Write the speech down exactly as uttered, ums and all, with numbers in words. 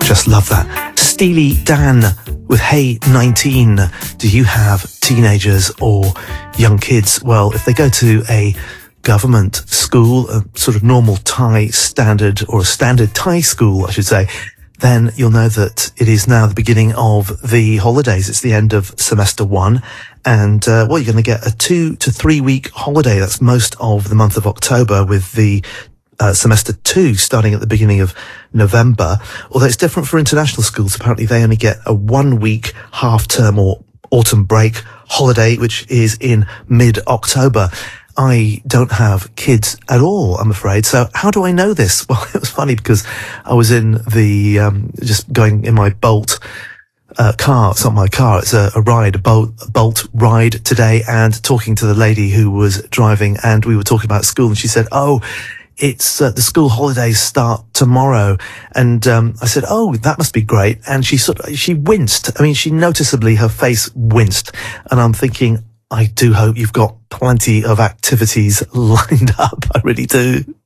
Just love that. Steely Dan with Hey nineteen. Do you have teenagers or young kids? Well, if they go to a government school, a sort of normal Thai standard, or a standard Thai school, I should say, then you'll know that it is now the beginning of the holidays. It's the end of semester one. And, uh, well, you're going to get a two to three week holiday. That's most of the month of October, with the Uh, semester two starting at the beginning of November. Although it's different for international schools. Apparently they only get a one week half term or autumn break holiday, which is in mid-October. I don't have kids at all, I'm afraid. So how do I know this? Well, it was funny because I was in the, um, just going in my Bolt Uh, car. It's not my car. It's a, a ride, a Bolt, a Bolt ride today, and talking to the lady who was driving, and we were talking about school, and she said, oh, it's uh, the school holidays start tomorrow. And um, I said, oh, that must be great. And she sort of, she winced. I mean, she noticeably, her face winced. And I'm thinking, I do hope you've got plenty of activities lined up. I really do.